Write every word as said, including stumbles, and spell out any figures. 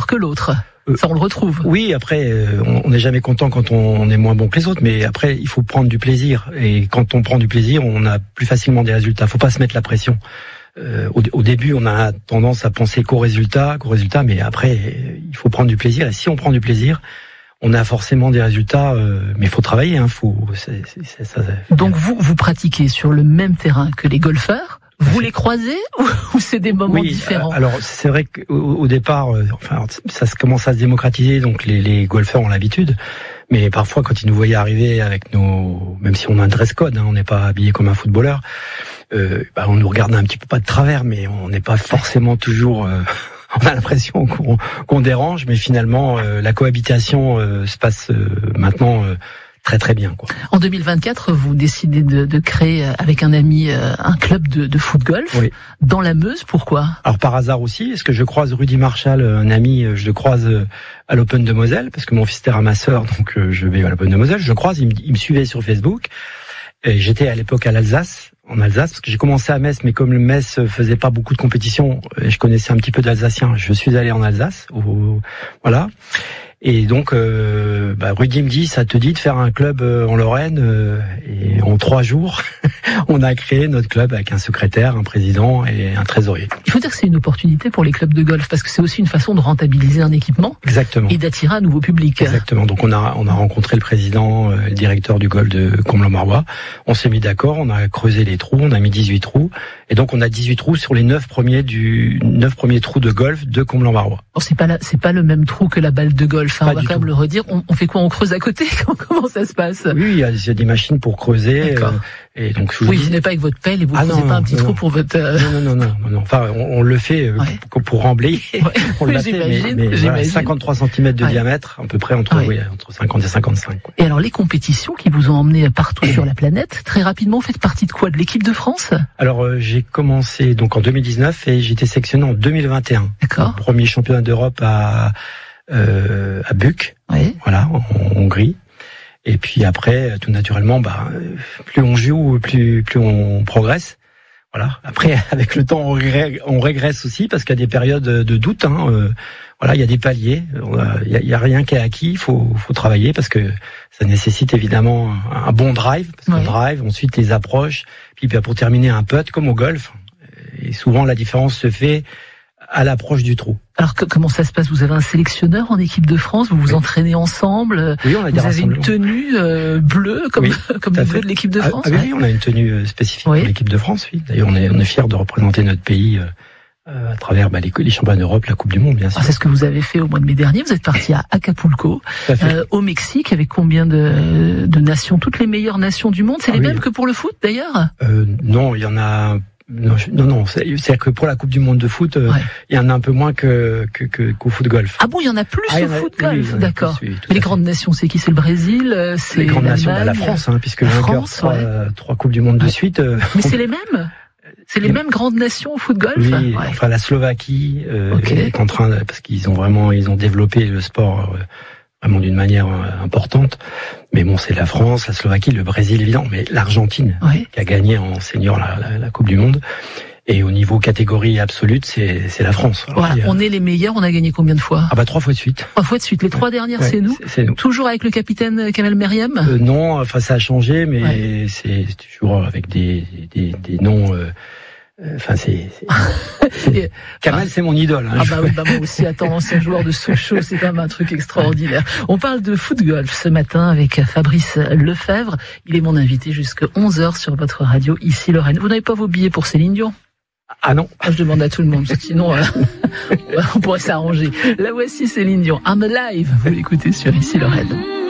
que l'autre. Ça, on le retrouve. Oui, après, on n'est jamais content quand on est moins bon que les autres, mais après, il faut prendre du plaisir. Et quand on prend du plaisir, on a plus facilement des résultats. Faut pas se mettre la pression. Euh, au, au début, on a tendance à penser qu'aux résultats, qu'aux résultats, mais après, il faut prendre du plaisir. Et si on prend du plaisir, on a forcément des résultats, euh, mais il faut travailler. Hein, faut, c'est, c'est, c'est, ça, Donc vous, vous pratiquez sur le même terrain que les golfeurs. Vous les croisez ou c'est des moments oui, différents? Alors c'est vrai qu'au au départ, euh, enfin ça commence à se démocratiser, donc les, les golfeurs ont l'habitude. Mais parfois, quand ils nous voyaient arriver avec nos, même si on a un dress code, hein, on n'est pas habillé comme un footballeur, euh, bah, on nous regarde un petit peu pas de travers, mais on n'est pas forcément toujours. Euh, on a l'impression qu'on, qu'on dérange, mais finalement euh, la cohabitation euh, se passe euh, maintenant. Euh, Très très bien, quoi. En deux mille vingt-quatre, vous décidez de, de créer avec un ami un club de, de foot golf oui. dans la Meuse. Pourquoi? Alors par hasard aussi, parce que je croise Rudy Marshall, un ami, je le croise à l'Open de Moselle, parce que mon fils était ramasseur, donc je vais à l'Open de Moselle. Je le croise, il me, il me suivait sur Facebook. Et j'étais à l'époque à l'Alsace, en Alsace, parce que j'ai commencé à Metz, mais comme le Metz faisait pas beaucoup de compétition, je connaissais un petit peu d'alsacien. Je suis allé en Alsace, au, voilà. Et donc, euh, bah, Rudy me dit, ça te dit de faire un club euh, en Lorraine euh, et en trois jours, on a créé notre club avec un secrétaire, un président et un trésorier. Il faut dire que c'est une opportunité pour les clubs de golf parce que c'est aussi une façon de rentabiliser un équipement. Exactement. Et d'attirer un nouveau public. Exactement. Donc on a on a rencontré le président, euh, le directeur du golf de Combles-en-Marois. On s'est mis d'accord, on a creusé les trous, on a mis dix-huit trous et donc on a dix-huit trous sur les neuf premiers du neuf premiers trous de golf de Combles-en-Marois. Bon, c'est pas la, c'est pas le même trou que la balle de golf. Enfin, on va quand même tout. le redire. On, on fait quoi? On creuse à côté? Comment ça se passe? Oui, il y a, il y a des machines pour creuser. D'accord. Euh, et donc, je oui, vous vous n'êtes pas avec votre pelle et vous ne ah creusez non, pas un petit non, trou non. pour votre. Euh... Non, non, non, non, non. Enfin, on, on le fait euh, ouais. pour, pour remblayer. Ouais. On l'a fait, mais, mais voilà, cinquante-trois centimètres de ouais. diamètre, à peu près entre, ouais. oui, entre cinquante et cinquante-cinq. Quoi. Et alors, les compétitions qui vous ont emmené partout sur la planète, très rapidement, vous faites partie de quoi? De l'équipe de France? Alors, euh, j'ai commencé donc en deux mille dix-neuf et j'ai été sélectionné en deux mille vingt et un. D'accord. Premier championnat d'Europe à euh, à Buc, oui. voilà, en, en Hongrie. Et puis après, tout naturellement, bah, plus on joue, plus plus on progresse. Voilà. Après, avec le temps, on, régresse, on régresse aussi parce qu'il y a des périodes de doute. Hein. Euh, voilà, il y a des paliers. Il y a, il y a rien qui est acquis. Il faut, faut travailler parce que ça nécessite évidemment un bon drive. Parce qu'on oui. drive, ensuite les approches. Puis pour terminer un putt, comme au golf. Et souvent, la différence se fait à l'approche du trou. Alors que, comment ça se passe? Vous avez un sélectionneur en équipe de France, vous vous oui. entraînez ensemble. Oui, on a des Vous avez une tenue euh, bleue comme oui, comme le bleu de l'équipe de France. Ah, ah, oui, on a une tenue spécifique oui. pour l'équipe de France. Oui. D'ailleurs, on est on est fiers de représenter notre pays euh, à travers bah, les, les championnats d'Europe, la Coupe du Monde, bien sûr. Ah, c'est ce que vous avez fait au mois de mai dernier. Vous êtes parti à Acapulco, euh, au Mexique, avec combien de, de nations? Toutes les meilleures nations du monde. C'est ah, les oui. mêmes que pour le foot, d'ailleurs. Euh, non, il y en a. Non, je, non, non, c'est, c'est que pour la Coupe du Monde de foot, euh, ouais. il y en a un peu moins que, que, que qu'au foot golf. Ah bon, il y en a plus ah, au foot golf, oui, oui, d'accord. Plus, oui, Mais les grandes nations, c'est qui? C'est le Brésil, c'est les grandes l'Allemagne, nations, bah, la France, hein, puisque la vainqueur France, trois, ouais. euh, trois Coupes du Monde de suite. Euh, Mais c'est les mêmes. C'est les mêmes grandes nations au foot golf. Oui, ouais. enfin la Slovaquie euh, okay. est en train de, parce qu'ils ont vraiment, ils ont développé le sport. Euh, vraiment d'une manière importante. Mais bon, c'est la France, la Slovaquie, le Brésil, évidemment, mais l'Argentine, oui. qui a gagné en senior la, la, la Coupe du Monde. Et au niveau catégorie absolue, c'est, c'est la France. Alors, voilà, on est les meilleurs, on a gagné combien de fois? Ah bah trois fois de suite. Trois fois de suite. Les trois dernières, ouais, c'est nous. C'est, c'est nous. Toujours avec le capitaine Kamel Meriem? euh, Non, enfin ça a changé, mais ouais. c'est toujours avec des, des, des noms... Euh, Enfin, c'est, c'est, c'est Kamel, ah, c'est mon idole. Hein, ah bah oui, bah moi aussi. Attends, ancien joueur de Sochaux, c'est quand même un truc extraordinaire. On parle de foot golf ce matin avec Fabrice Lefebvre. Il est mon invité jusqu'à onze heures sur votre radio ici Lorraine. Vous n'avez pas vos billets pour Céline Dion? Ah non. Je demande à tout le monde, sinon euh, on pourrait s'arranger. La voici Céline Dion. I'm Alive. Vous l'écoutez sur ici Lorraine.